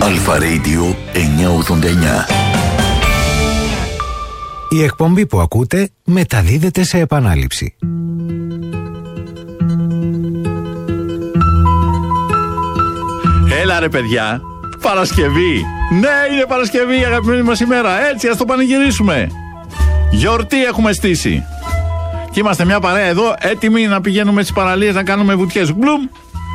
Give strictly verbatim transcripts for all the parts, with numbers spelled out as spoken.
Αλφα Radio εννιακόσια ογδόντα εννιά. Η εκπομπή που ακούτε μεταδίδεται σε επανάληψη. Έλα ρε παιδιά, Παρασκευή. Ναι, είναι Παρασκευή, αγαπημένη μας ημέρα. Έτσι, ας το πανηγυρίσουμε. Γιορτή έχουμε στήσει. Και είμαστε μια παρέα εδώ, έτοιμοι να πηγαίνουμε στις παραλίες να κάνουμε βουτιές. Μπλουμ.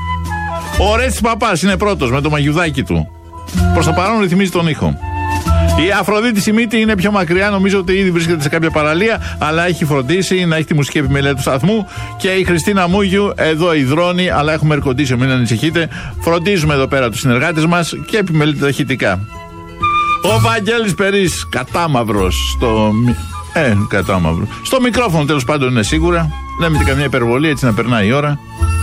Ο Ρέτσις Παπάς είναι πρώτος με το μαγιουδάκι του. Προς το παρόν ρυθμίζει τον ήχο. Η Αφροδίτη Σιμίτη είναι πιο μακριά, νομίζω ότι ήδη βρίσκεται σε κάποια παραλία, αλλά έχει φροντίσει να έχει τη μουσική επιμέλεια του σταθμού. Και η Χριστίνα Μούγιου εδώ υδρώνει, αλλά έχουμε air condition, μην ανησυχείτε. Φροντίζουμε εδώ πέρα τους συνεργάτες μας και επιμελείται ταχυτικά. Ο Βαγγέλης Περής, κατάμαυρος στο. Ε, κατάμαυρο. Στο μικρόφωνο τέλος πάντων είναι σίγουρα. Λέμε καμιά υπερβολή, έτσι να περνάει η ώρα.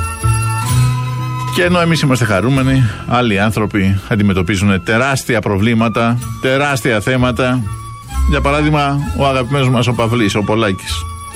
Και ενώ εμείς είμαστε χαρούμενοι, άλλοι άνθρωποι αντιμετωπίζουν τεράστια προβλήματα, τεράστια θέματα. Για παράδειγμα, ο αγαπημένος μας ο Παυλής, ο Πολάκης,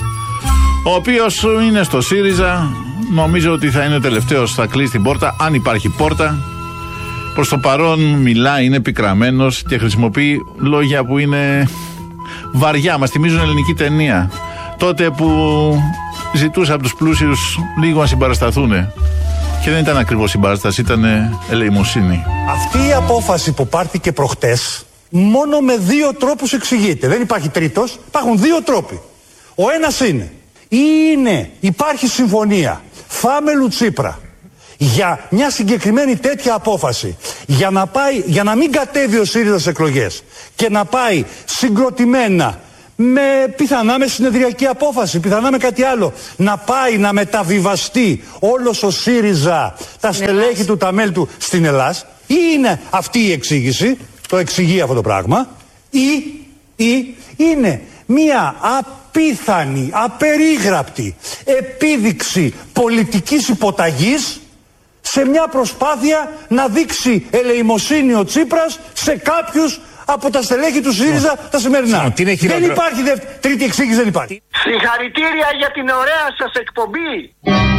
ο οποίος είναι στο ΣΥΡΙΖΑ, νομίζω ότι θα είναι ο τελευταίος, θα κλείσει την πόρτα, αν υπάρχει πόρτα. Προς το παρόν μιλάει, είναι πικραμένος και χρησιμοποιεί λόγια που είναι βαριά, μας θυμίζουν ελληνική ταινία. Τότε που ζητούσε από τους πλούσιους λίγο να συμπαρασταθούν. Και δεν ήταν ακριβώς συμπαράσταση, ήταν ελεημοσύνη. Αυτή η απόφαση που πάρθηκε προχτές μόνο με δύο τρόπους εξηγείται. Δεν υπάρχει τρίτος, υπάρχουν δύο τρόποι. Ο ένας είναι, ή είναι, υπάρχει συμφωνία Φάμελου Τσίπρα για μια συγκεκριμένη τέτοια απόφαση, για να, πάει, για να μην κατέβει ο ΣΥΡΙΖΑ στις εκλογές και να πάει συγκροτημένα, με πιθανά με συνεδριακή απόφαση, πιθανά με κάτι άλλο, να πάει να μεταβιβαστεί όλος ο ΣΥΡΙΖΑ, τα στελέχη του, τα μέλη του στην Ελλάς, ή είναι αυτή η εξήγηση, το εξηγεί αυτό το πράγμα, ή, ή είναι μία απίθανη, απερίγραπτη επίδειξη πολιτικής υποταγής σε μια προσπάθεια να δείξει ελεημοσύνη ο Τσίπρας σε κάποιους από τα στελέχη του ΣΥΡΙΖΑ τα σημερινά. Δεν υπάρχει δεύτερη, τρίτη εξήγηση, δεν υπάρχει. Συγχαρητήρια για την ωραία σας εκπομπή.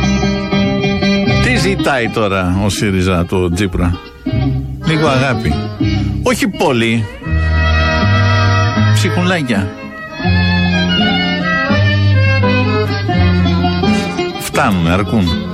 Τι ζητάει τώρα ο ΣΥΡΙΖΑ το Τσίπρα? Λίγο αγάπη. Όχι πολύ. Ψυχουλάκια. Φτάνουν, αρκούν.